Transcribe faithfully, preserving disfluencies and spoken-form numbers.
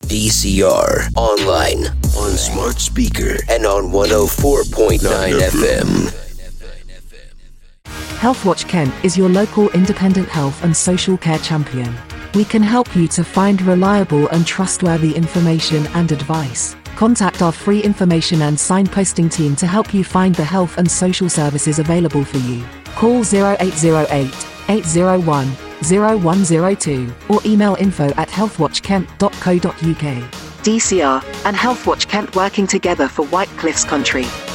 D C R, online, on smart speaker, and on one oh four point nine F M. Healthwatch Kent is your local independent health and social care champion. We can help you to find reliable and trustworthy information and advice. Contact our free information and signposting team to help you find the health and social services available for you. Call zero eight zero eight, eight zero one, zero one zero two or email info at healthwatch kent dot co dot uk. D C R and Healthwatch Kent working together for White Cliffs Country.